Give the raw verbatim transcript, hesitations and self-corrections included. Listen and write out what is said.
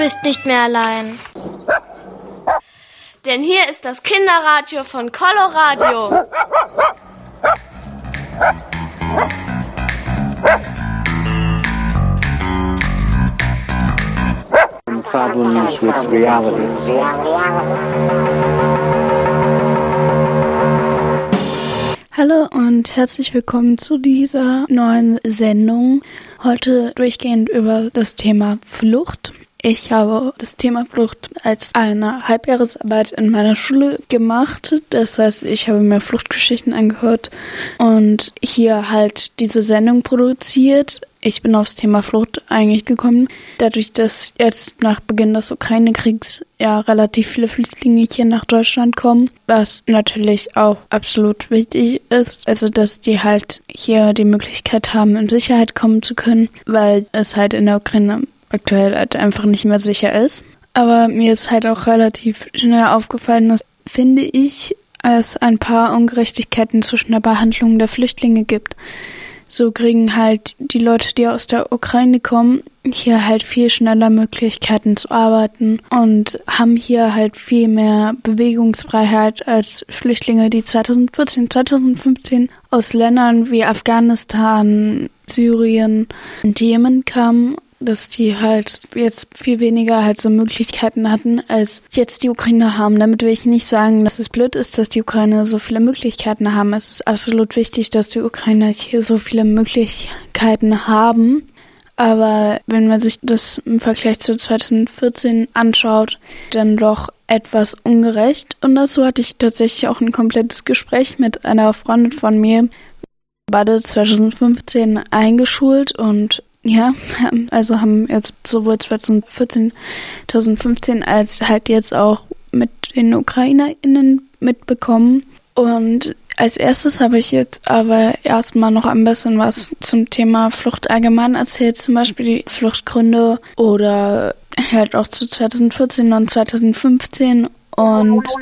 bist nicht mehr allein. Denn hier ist das Kinderradio von Coloradio. Problems with reality. Hallo und herzlich willkommen zu dieser neuen Sendung. Heute durchgehend über das Thema Flucht. Ich habe das Thema Flucht als eine Halbjahresarbeit in meiner Schule gemacht. Das heißt, ich habe mir Fluchtgeschichten angehört und hier halt diese Sendung produziert. Ich bin aufs Thema Flucht eigentlich gekommen, dadurch, dass jetzt nach Beginn des Ukraine-Kriegs ja relativ viele Flüchtlinge hier nach Deutschland kommen, was natürlich auch absolut wichtig ist, also dass die halt hier die Möglichkeit haben, in Sicherheit kommen zu können, weil es halt in der Ukraine aktuell halt einfach nicht mehr sicher ist. Aber mir ist halt auch relativ schnell aufgefallen, dass, finde ich, es ein paar Ungerechtigkeiten zwischen der Behandlung der Flüchtlinge gibt. So kriegen halt die Leute, die aus der Ukraine kommen, hier halt viel schneller Möglichkeiten zu arbeiten und haben hier halt viel mehr Bewegungsfreiheit als Flüchtlinge, die zweitausendvierzehn, zweitausendfünfzehn aus Ländern wie Afghanistan, Syrien und Jemen kamen, dass die halt jetzt viel weniger halt so Möglichkeiten hatten, als jetzt die Ukrainer haben. Damit will ich nicht sagen, dass es blöd ist, dass die Ukrainer so viele Möglichkeiten haben. Es ist absolut wichtig, dass die Ukrainer hier so viele Möglichkeiten haben. Aber wenn man sich das im Vergleich zu zweitausendvierzehn anschaut, dann doch etwas ungerecht. Und dazu hatte ich tatsächlich auch ein komplettes Gespräch mit einer Freundin von mir. Beide zweitausendfünfzehn eingeschult und ja, also haben jetzt sowohl zweitausendvierzehn, zweitausendfünfzehn als halt jetzt auch mit den UkrainerInnen mitbekommen. Und als erstes habe ich jetzt aber erstmal noch ein bisschen was zum Thema Flucht allgemein erzählt, zum Beispiel die Fluchtgründe oder halt auch zu zweitausendvierzehn und zweitausendfünfzehn. Und